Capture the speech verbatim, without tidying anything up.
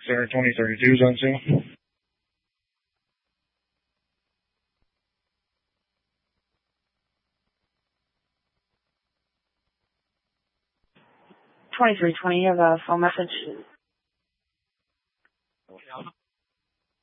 Center twenty thirty-two is on scene. twenty-three twenty, you have a phone message.